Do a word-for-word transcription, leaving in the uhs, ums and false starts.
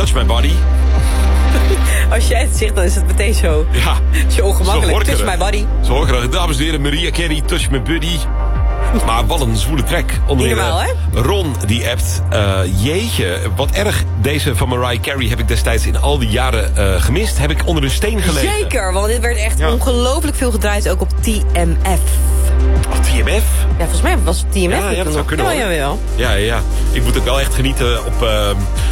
Touch My Body. Als jij het zegt, dan is het meteen zo, Ja, zo ongemakkelijk. Touch zo My Body. Zo hoor ik er. Dames en heren, Mariah Carey, Touch My Buddy. Maar wat een zwoele track. Onder Niet normaal, hè? Ron die appt. Uh, jeetje, wat erg. Deze van Mariah Carey heb ik destijds in al die jaren uh, gemist. Heb ik onder een steen gelegen. Zeker, want dit werd echt Ja. ongelooflijk veel gedraaid, ook op T M F. Of T M F? Ja, volgens mij was het T M F. Ja, ja, dat zou kunnen, Ja, hoor. jawel. Ja, ja. Ik moet ook wel echt genieten op... Uh,